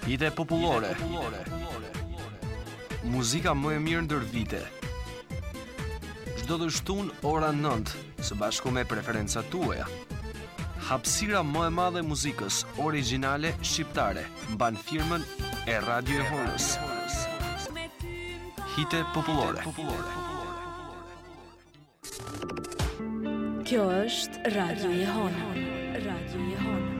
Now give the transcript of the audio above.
Hite popullore. Muzika më e mirë ndër vite. Çdo të shtunë ora 9, së bashku me preferencat tuaja. Hapësira më e madhe e muzikës origjinale shqiptare mban firmën e Radio e Honës. Hite popullore. Kjo është Radio e Hona. Radio e Hona.